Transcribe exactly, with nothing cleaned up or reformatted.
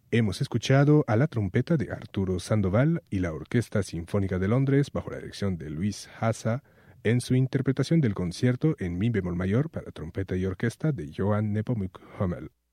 Hemos escuchado a la trompeta de Arturo Sandoval y la Orquesta Sinfónica de Londres bajo la dirección de Luis Hasa en su interpretación del concierto en mi bemol mayor para trompeta y orquesta de Johann Nepomuk Hummel.